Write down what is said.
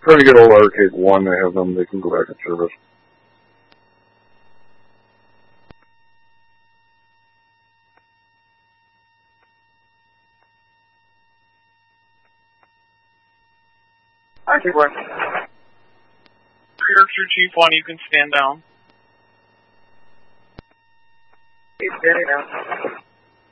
Try to get old Arcade 1, they have them, they can go back in service. Arcade 1. Character Chief 1, you can stand down. He's standing down.